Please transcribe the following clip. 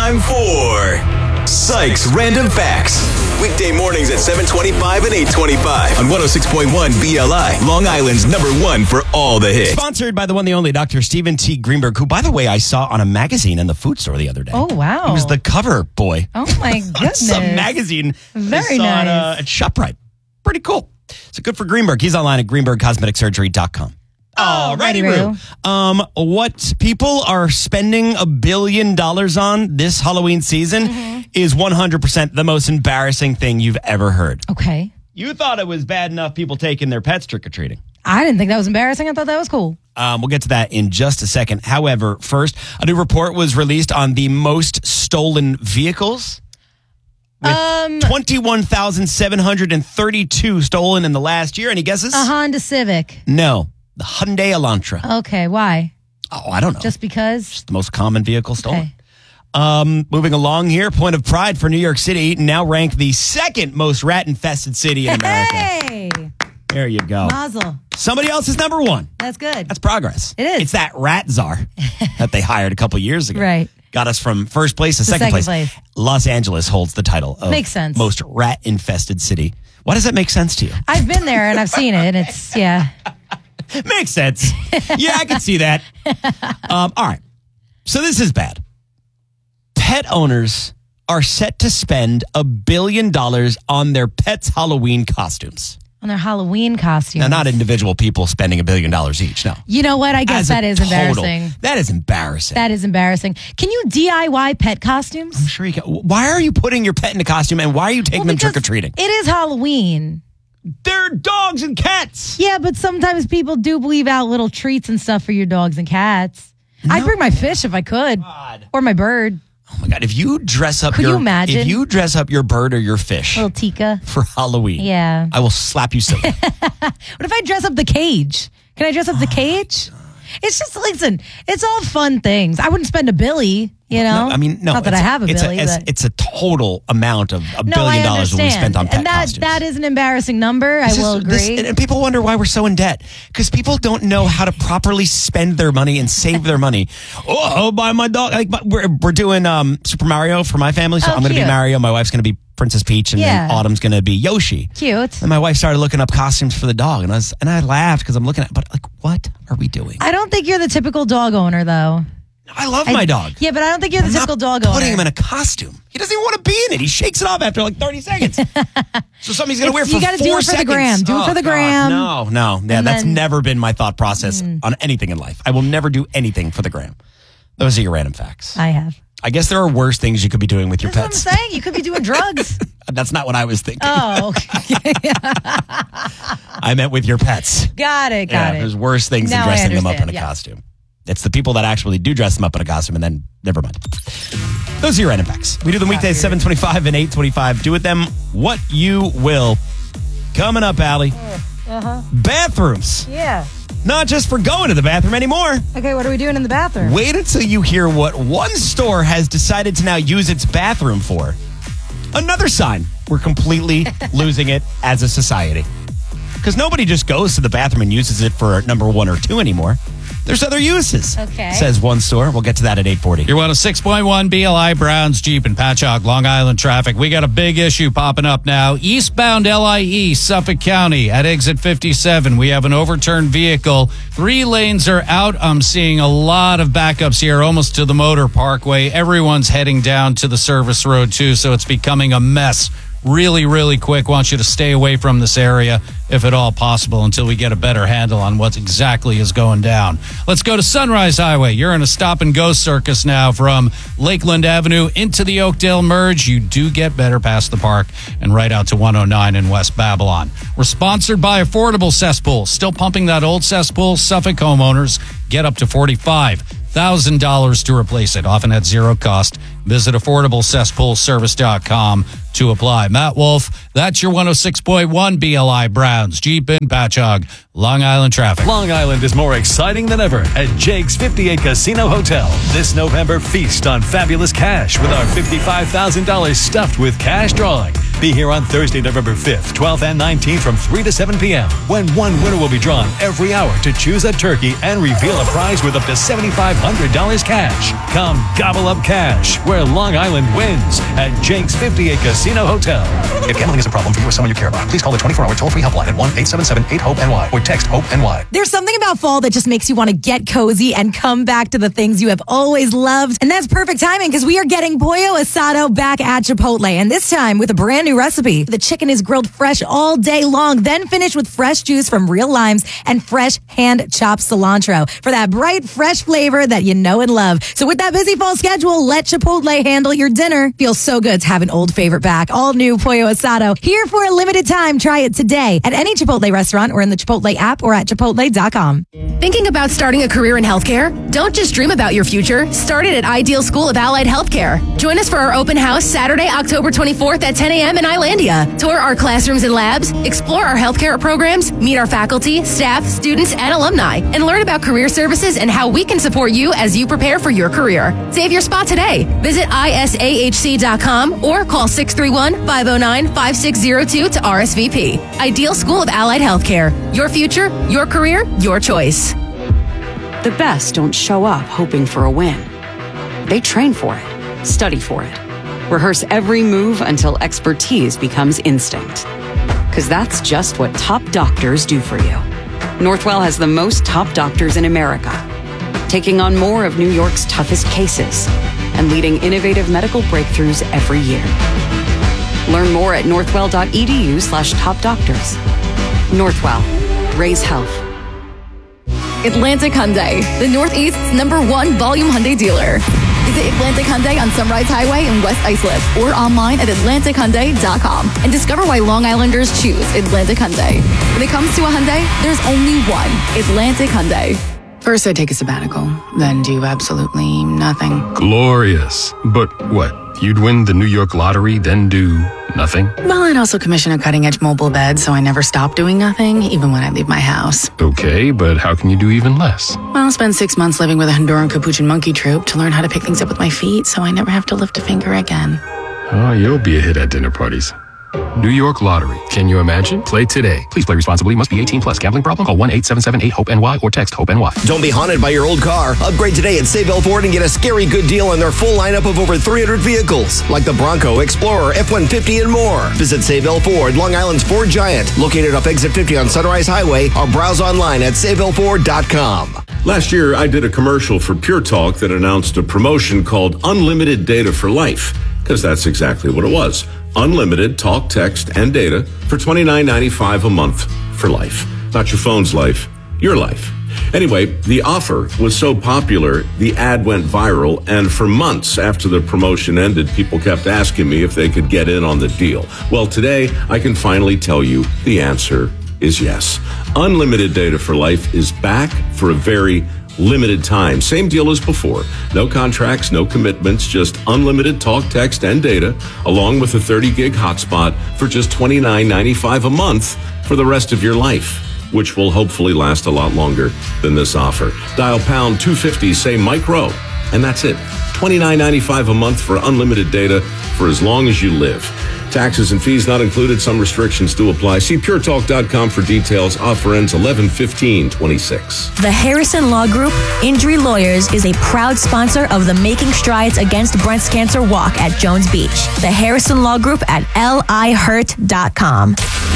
time for Sykes Random Facts. Weekday mornings at 7:25 and 8:25 on 106.1 BLI, Long Island's #1 for all the hits. Sponsored by the one, the only Dr. Stephen T. Greenberg, who, by the way, I saw on a magazine in the food store the other day. Oh, wow. He was the cover boy. Oh, my goodness. Some magazine. Very I saw nice. at ShopRite. Pretty cool. So good for Greenberg. He's online at greenbergcosmeticsurgery.com. Alrighty, Roo. What people are spending $1 billion on this Halloween season is 100% the most embarrassing thing you've ever heard. Okay. You thought it was bad enough people taking their pets trick-or-treating. I didn't think that was embarrassing. I thought that was cool. We'll get to that in just a second. However, first, a new report was released on the most stolen vehicles. With 21,732 stolen in the last year. Any guesses? A Honda Civic. No. The Hyundai Elantra. Okay, why? Oh, I don't know. Just because? Just the most common vehicle stolen. Okay. Moving along here, point of pride for New York City, now ranked the second most rat-infested city in America. Hey! There you go. Mazel. Somebody else is #1. That's good. That's progress. It is. It's that rat czar that they hired a couple years ago. Right. Got us from first place to second place. Los Angeles holds the title of Makes sense. most rat-infested city. Why does that make sense to you? I've been there and I've seen it. It's, yeah. Makes sense. Yeah, I can see that. All right. So this is bad. Pet owners are set to spend $1 billion on their pets' Halloween costumes. On their Halloween costumes. Now, not individual people spending $1 billion each. No. You know what? I guess As a that is total. embarrassing. That is embarrassing. That is embarrassing. Can you DIY pet costumes? I'm sure you can. Why are you putting your pet in a costume and why are you taking them because trick-or-treating? It is Halloween. They're dogs and cats. Yeah, but sometimes people do leave out little treats and stuff for your dogs and cats. I'd bring my fish if I could. God. Or my bird. Oh my God. If you dress up Could you imagine? If you dress up your bird or your fish Little Tika. for Halloween, Yeah. I will slap you silly. What if I dress up the cage? Can I dress up the cage? It's just, listen, it's all fun things. I wouldn't spend $1 billion, you know? No, I mean, no. Not that I have $1 billion. It's a total amount of $1 No, billion I that we understand. spent on pet And costumes. that is an embarrassing number. I will agree. And people wonder why we're so in debt. Because people don't know how to properly spend their money and save their money. Oh, buy my dog. Like, we're doing Super Mario for my family. So I'm going to be cute. Mario. My wife's going to be Princess Peach. And then Autumn's going to be Yoshi. Cute. And my wife started looking up costumes for the dog. And I laughed because I'm looking at, but like, what are we doing? I don't think you're the typical dog owner, though. I love my dog. Yeah, but I don't think you're the typical dog owner. Putting him in a costume. He doesn't even want to be in it. He shakes it off after like 30 seconds. So something he's going to wear for 4 You seconds. got to do it for the gram. Do it for the gram. No. Yeah, that's never been my thought process on anything in life. I will never do anything for the gram. Those are your random facts. I have. I guess there are worse things you could be doing with your That's pets. what I'm saying. You could be doing drugs. That's not what I was thinking. Oh, okay. I meant with your pets. Got it. There's worse things than Now I dressing them up in a understand, yeah. costume. It's the people that actually do dress them up in a costume and then never mind. Those are your random facts. We do them weekdays 7:25 and 8:25. Do with them what you will. Coming up, Allie. Bathrooms. Yeah. Not just for going to the bathroom anymore. Okay, what are we doing in the bathroom? Wait until you hear what one store has decided to now use its bathroom for. Another sign we're completely losing it as a society. Because nobody just goes to the bathroom and uses it for #1 or 2 anymore. There's other uses, Okay. says one store. We'll get to that at 8:40. You're 106.1 BLI Browns Jeep in Patchogue, Long Island traffic. We got a big issue popping up now. Eastbound LIE, Suffolk County at exit 57. We have an overturned vehicle. 3 lanes are out. I'm seeing a lot of backups here, almost to the Motor Parkway. Everyone's heading down to the service road, too, so it's becoming a mess. Really, really quick. Want you to stay away from this area, if at all possible, until we get a better handle on what exactly is going down. Let's go to Sunrise Highway. You're in a stop-and-go circus now from Lakeland Avenue into the Oakdale Merge. You do get better past the park and right out to 109 in West Babylon. We're sponsored by Affordable Cesspool. Still pumping that old cesspool? Suffolk homeowners get up to $45,000 to replace it, often at zero cost. Visit AffordableCesspoolService.com to apply. Matt Wolf, that's your 106.1 BLI Browns Jeep in Patchogue, Long Island traffic. Long Island is more exciting than ever at Jake's 58 Casino Hotel. This November, feast on fabulous cash with our $55,000 stuffed with cash drawing. Be here on Thursday, November 5th, 12th, and 19th from 3 to 7 p.m. when one winner will be drawn every hour to choose a turkey and reveal a prize worth up to $7,500 cash. Come gobble up cash where Long Island wins at Jake's 58 Casino Hotel. If gambling is a problem for you or someone you care about, please call the 24-hour toll-free helpline at 1-877-8-HOPE-NY or text HOPE-NY. There's something about fall that just makes you want to get cozy and come back to the things you have always loved. And that's perfect timing because we are getting Pollo Asado back at Chipotle. And this time with a brand new recipe. The chicken is grilled fresh all day long, then finished with fresh juice from real limes and fresh hand-chopped cilantro for that bright, fresh flavor that you know and love. So with that busy fall schedule, let Chipotle handle your dinner. Feels so good to have an old favorite back. All new Pollo Asado here for a limited time. Try it today at any Chipotle restaurant or in the Chipotle app or at chipotle.com. Thinking about starting a career in healthcare? Don't just dream about your future. Start it at Ideal School of Allied Healthcare. Join us for our open house Saturday, October 24th at 10 a.m. in Islandia. Tour our classrooms and labs, explore our healthcare programs, meet our faculty, staff, students, and alumni, and learn about career services and how we can support you as you prepare for your career. Save your spot today. Visit isahc.com or call 631-509-5602 to RSVP. Ideal School of Allied Healthcare. Your future, your career, your choice. The best don't show up hoping for a win. They train for it, study for it, rehearse every move until expertise becomes instinct. Because that's just what top doctors do for you. Northwell has the most top doctors in America, taking on more of New York's toughest cases and leading innovative medical breakthroughs every year. Learn more at northwell.edu/topdoctors. Northwell. Raise health. Atlantic Hyundai, the Northeast's #1 volume Hyundai dealer. Visit Atlantic Hyundai on Sunrise Highway in West Islip or online at atlantichyundai.com and discover why Long Islanders choose Atlantic Hyundai. When it comes to a Hyundai, there's only one, Atlantic Hyundai. First, I take a sabbatical, then do absolutely nothing. Glorious. But what? You'd win the New York lottery, then do nothing? Well, I'd also commission a cutting-edge mobile bed, so I never stop doing nothing, even when I leave my house. Okay, but how can you do even less? Well, I'll spend 6 months living with a Honduran Capuchin monkey troupe to learn how to pick things up with my feet, so I never have to lift a finger again. Oh, you'll be a hit at dinner parties. New York Lottery. Can you imagine? Play today. Please play responsibly. Must be 18 plus. Gambling problem? Call 1-877-8-HOPE-NY or text HOPE-NY. Don't be haunted by your old car. Upgrade today at Sayville Ford and get a scary good deal on their full lineup of over 300 vehicles, like the Bronco, Explorer, F-150, and more. Visit Sayville Ford, Long Island's Ford Giant, located off Exit 50 on Sunrise Highway, or browse online at SayvilleFord.com. Last year, I did a commercial for Pure Talk that announced a promotion called Unlimited Data for Life, because that's exactly what it was. Unlimited talk, text, and data for $29.95 a month for life. Not your phone's life, your life. Anyway, the offer was so popular, the ad went viral, and for months after the promotion ended, people kept asking me if they could get in on the deal. Well, today, I can finally tell you the answer is yes. Unlimited Data for Life is back for a very limited time. Same deal as before. No contracts, no commitments, just unlimited talk, text, and data, along with a 30-gig hotspot for just $29.95 a month for the rest of your life, which will hopefully last a lot longer than this offer. Dial pound 250, say Mike Rowe, and that's it. $29.95 a month for unlimited data for as long as you live. Taxes and fees not included. Some restrictions do apply. See puretalk.com for details. Offer ends 11/15/26. The Harrison Law Group, Injury Lawyers, is a proud sponsor of the Making Strides Against Breast Cancer Walk at Jones Beach. The Harrison Law Group at lihurt.com.